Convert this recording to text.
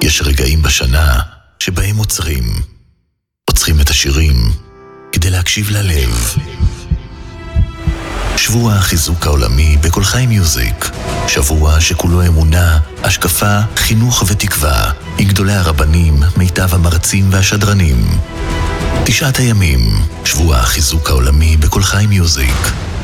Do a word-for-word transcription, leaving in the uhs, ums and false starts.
יש רגעים בשנה שבהם עוצרים. עוצרים את השירים כדי להקשיב ללב. שבוע החיזוק העולמי בכל חי מיוזיק. שבוע שכולו אמונה, השקפה, חינוך ותקווה. עם גדולי הרבנים, מיטב המרצים והשדרנים. תשעת הימים, שבוע החיזוק העולמי בכל חי מיוזיק.